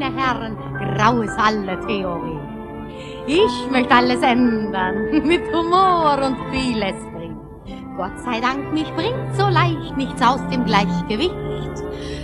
meine Herren, grau ist alle Theorie. Ich möchte alles ändern, mit Humor und viel Esprit. Gott sei Dank, mich bringt so leicht nichts aus dem Gleichgewicht.